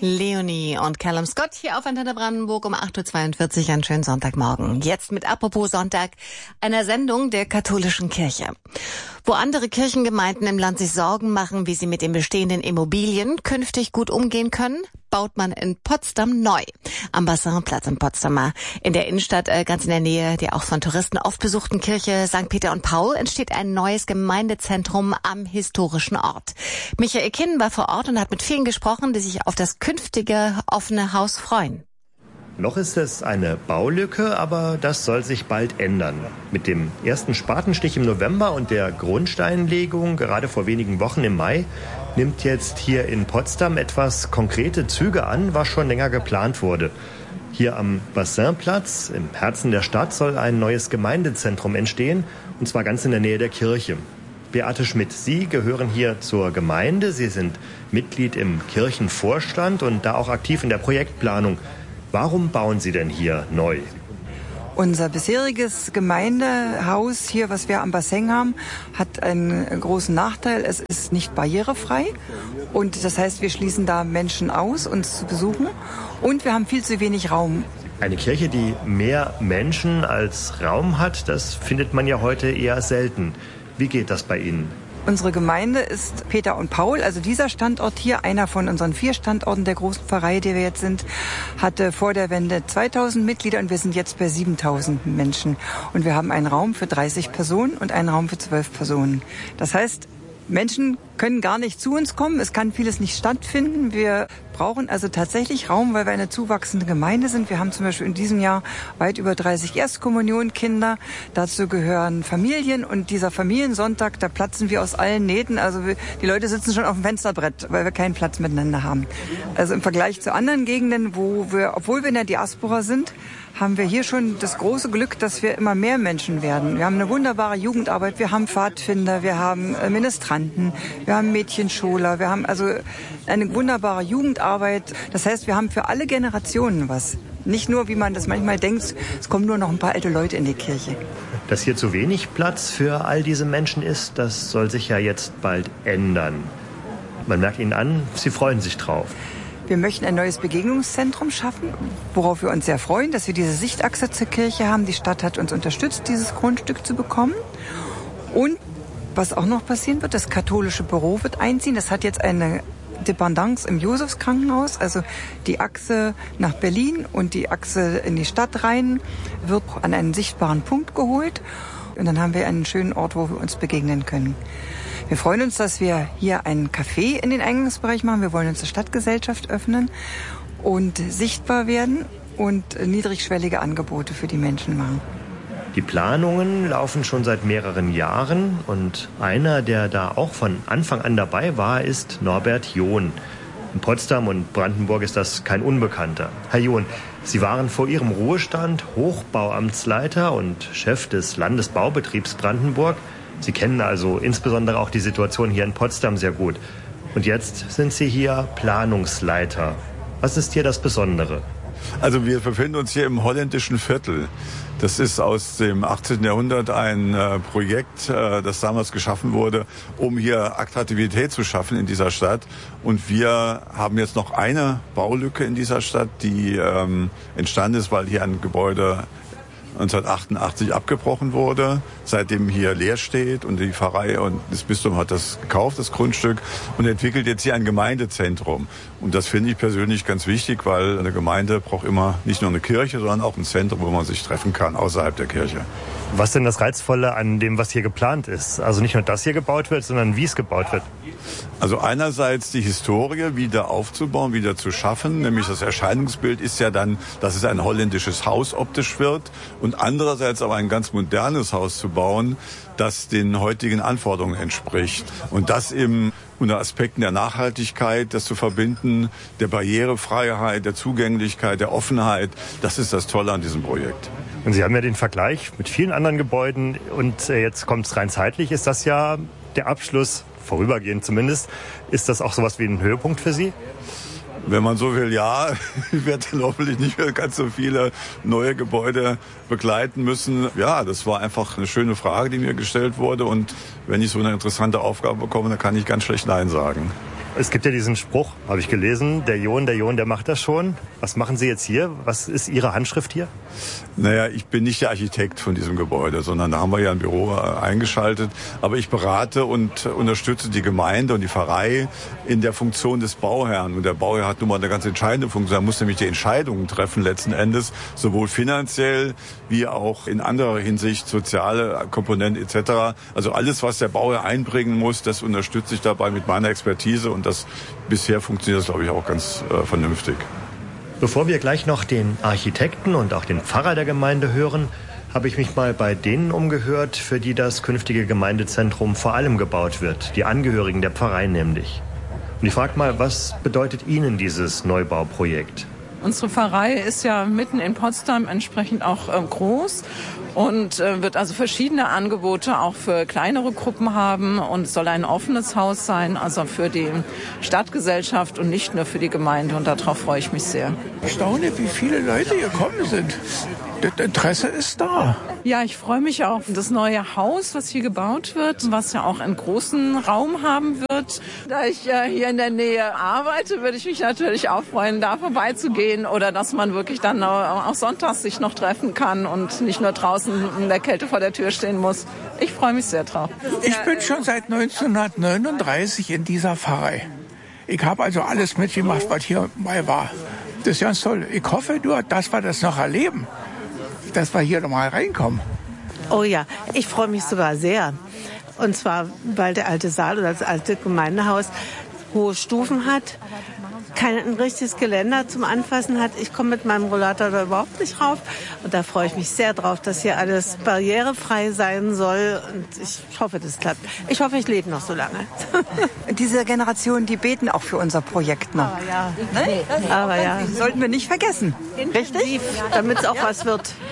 Leonie und Callum Scott hier auf Antenne Brandenburg um 8.42 Uhr. Einen schönen Sonntagmorgen. Jetzt mit Apropos Sonntag, einer Sendung der katholischen Kirche. Wo andere Kirchengemeinden im Land sich Sorgen machen, wie sie mit den bestehenden Immobilien künftig gut umgehen können, baut man in Potsdam neu. Am Bassinplatz in Potsdam, in der Innenstadt, ganz in der Nähe der auch von Touristen oft besuchten Kirche St. Peter und Paul, entsteht ein neues Gemeindezentrum am historischen Ort. Michael Kinn war vor Ort und hat mit vielen gesprochen, die sich auf das künftige offene Haus freuen. Noch ist es eine Baulücke, aber das soll sich bald ändern. Mit dem ersten Spatenstich im November und der Grundsteinlegung gerade vor wenigen Wochen im Mai nimmt jetzt hier in Potsdam etwas konkrete Züge an, was schon länger geplant wurde. Hier am Bassinplatz, im Herzen der Stadt, soll ein neues Gemeindezentrum entstehen, und zwar ganz in der Nähe der Kirche. Beate Schmidt, Sie gehören hier zur Gemeinde. Sie sind Mitglied im Kirchenvorstand und da auch aktiv in der Projektplanung. Warum bauen Sie denn hier neu? Unser bisheriges Gemeindehaus hier, was wir am Bassin haben, hat einen großen Nachteil. Es ist nicht barrierefrei. Und das heißt, wir schließen da Menschen aus, uns zu besuchen. Und wir haben viel zu wenig Raum. Eine Kirche, die mehr Menschen als Raum hat, das findet man ja heute eher selten. Wie geht das bei Ihnen? Unsere Gemeinde ist Peter und Paul, also dieser Standort hier, einer von unseren 4 Standorten der großen Pfarrei, die wir jetzt sind, hatte vor der Wende 2000 Mitglieder und wir sind jetzt bei 7000 Menschen. Und wir haben einen Raum für 30 Personen und einen Raum für 12 Personen. Das heißt, Menschen können gar nicht zu uns kommen, es kann vieles nicht stattfinden. Wir brauchen also tatsächlich Raum, weil wir eine zuwachsende Gemeinde sind. Wir haben zum Beispiel in diesem Jahr weit über 30 Erstkommunionkinder. Dazu gehören Familien und dieser Familiensonntag, da platzen wir aus allen Nähten. Also die Leute sitzen schon auf dem Fensterbrett, weil wir keinen Platz miteinander haben. Also im Vergleich zu anderen Gegenden, wo wir, obwohl wir in der Diaspora sind, haben wir hier schon das große Glück, dass wir immer mehr Menschen werden. Wir haben eine wunderbare Jugendarbeit, wir haben Pfadfinder, wir haben Ministranten, wir haben Mädchenschuler, wir haben also eine wunderbare Jugendarbeit. Das heißt, wir haben für alle Generationen was. Nicht nur, wie man das manchmal denkt, es kommen nur noch ein paar alte Leute in die Kirche. Dass hier zu wenig Platz für all diese Menschen ist, das soll sich ja jetzt bald ändern. Man merkt Ihnen an, Sie freuen sich drauf. Wir möchten ein neues Begegnungszentrum schaffen, worauf wir uns sehr freuen, dass wir diese Sichtachse zur Kirche haben. Die Stadt hat uns unterstützt, dieses Grundstück zu bekommen. Und was auch noch passieren wird, das katholische Büro wird einziehen. Das hat jetzt eine Dependance im Josefskrankenhaus, also die Achse nach Berlin und die Achse in die Stadt rein wird an einen sichtbaren Punkt geholt. Und dann haben wir einen schönen Ort, wo wir uns begegnen können. Wir freuen uns, dass wir hier einen Café in den Eingangsbereich machen. Wir wollen uns eine Stadtgesellschaft öffnen und sichtbar werden und niedrigschwellige Angebote für die Menschen machen. Die Planungen laufen schon seit mehreren Jahren und einer, der da auch von Anfang an dabei war, ist Norbert John. In Potsdam und Brandenburg ist das kein Unbekannter. Herr John, Sie waren vor Ihrem Ruhestand Hochbauamtsleiter und Chef des Landesbaubetriebs Brandenburg. Sie kennen also insbesondere auch die Situation hier in Potsdam sehr gut. Und jetzt sind Sie hier Planungsleiter. Was ist hier das Besondere? Also wir befinden uns hier im holländischen Viertel. Das ist aus dem 18. Jahrhundert ein Projekt, das damals geschaffen wurde, um hier Attraktivität zu schaffen in dieser Stadt. Und wir haben jetzt noch eine Baulücke in dieser Stadt, die entstanden ist, weil hier ein Gebäude 1988 abgebrochen wurde, seitdem hier leer steht und die Pfarrei und das Bistum hat das gekauft, das Grundstück, und entwickelt jetzt hier ein Gemeindezentrum. Und das finde ich persönlich ganz wichtig, weil eine Gemeinde braucht immer nicht nur eine Kirche, sondern auch ein Zentrum, wo man sich treffen kann außerhalb der Kirche. Was ist denn das Reizvolle an dem, was hier geplant ist? Also nicht nur, dass hier gebaut wird, sondern wie es gebaut wird. Also einerseits die Historie wieder aufzubauen, wieder zu schaffen, nämlich das Erscheinungsbild ist ja dann, dass es ein holländisches Haus optisch wird, und andererseits aber ein ganz modernes Haus zu bauen, das den heutigen Anforderungen entspricht. Und das eben unter Aspekten der Nachhaltigkeit, das zu verbinden, der Barrierefreiheit, der Zugänglichkeit, der Offenheit, das ist das Tolle an diesem Projekt. Und Sie haben ja den Vergleich mit vielen anderen Gebäuden und jetzt kommt es rein zeitlich, ist das ja der Abschluss, vorübergehend zumindest. Ist das auch sowas wie ein Höhepunkt für Sie? Wenn man so will, ja. Ich werde dann hoffentlich nicht mehr ganz so viele neue Gebäude begleiten müssen. Ja, das war einfach eine schöne Frage, die mir gestellt wurde. Und wenn ich so eine interessante Aufgabe bekomme, dann kann ich ganz schlecht Nein sagen. Es gibt ja diesen Spruch, habe ich gelesen, der John, der macht das schon. Was machen Sie jetzt hier? Was ist Ihre Handschrift hier? Naja, ich bin nicht der Architekt von diesem Gebäude, sondern da haben wir ja ein Büro eingeschaltet. Aber ich berate und unterstütze die Gemeinde und die Pfarrei in der Funktion des Bauherrn. Und der Bauherr hat nun mal eine ganz entscheidende Funktion. Er muss nämlich die Entscheidungen treffen letzten Endes, sowohl finanziell wie auch in anderer Hinsicht, soziale Komponenten etc. Also alles, was der Bauherr einbringen muss, das unterstütze ich dabei mit meiner Expertise. Und das bisher funktioniert das, glaube ich, auch ganz vernünftig. Bevor wir gleich noch den Architekten und auch den Pfarrer der Gemeinde hören, habe ich mich mal bei denen umgehört, für die das künftige Gemeindezentrum vor allem gebaut wird. Die Angehörigen der Pfarrei nämlich. Und ich frage mal, was bedeutet Ihnen dieses Neubauprojekt? Unsere Pfarrei ist ja mitten in Potsdam entsprechend auch groß und wird also verschiedene Angebote auch für kleinere Gruppen haben und soll ein offenes Haus sein, also für die Stadtgesellschaft und nicht nur für die Gemeinde, und darauf freue ich mich sehr. Ich staune, wie viele Leute gekommen sind. Das Interesse ist da. Ja, ich freue mich auf das neue Haus, was hier gebaut wird, was ja auch einen großen Raum haben wird. Da ich hier in der Nähe arbeite, würde ich mich natürlich auch freuen, da vorbeizugehen oder dass man wirklich dann auch sonntags sich noch treffen kann und nicht nur draußen in der Kälte vor der Tür stehen muss. Ich freue mich sehr drauf. Ich bin schon seit 1939 in dieser Pfarrei. Ich habe also alles mitgemacht, was hier mal war. Das ist ganz toll. Ich hoffe nur, dass wir das noch erleben, dass wir hier noch mal reinkommen. Oh ja, ich freue mich sogar sehr. Und zwar, weil der alte Saal oder das alte Gemeindehaus hohe Stufen hat, kein richtiges Geländer zum Anfassen hat. Ich komme mit meinem Rollator da überhaupt nicht rauf. Und da freue ich mich sehr drauf, dass hier alles barrierefrei sein soll. Und ich hoffe, das klappt. Ich hoffe, ich lebe noch so lange. Diese Generation, die beten auch für unser Projekt noch. Aber ja. Ne? Aber ja. Sollten wir nicht vergessen. Richtig? Damit es auch was wird.